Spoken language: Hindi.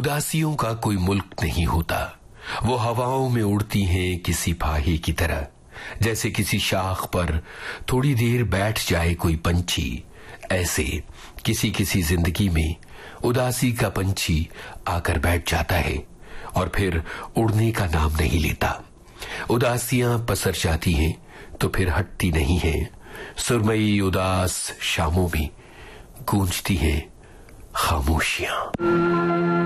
उदासियों का कोई मुल्क नहीं होता, वो हवाओं में उड़ती हैं किसी फाहे की तरह। जैसे किसी शाख पर थोड़ी देर बैठ जाए कोई पंछी, ऐसे किसी किसी जिंदगी में उदासी का पंछी आकर बैठ जाता है और फिर उड़ने का नाम नहीं लेता। उदासियां पसर जाती हैं तो फिर हटती नहीं हैं। सुरमई उदास शामों में गूंजती हैं खामोशियां।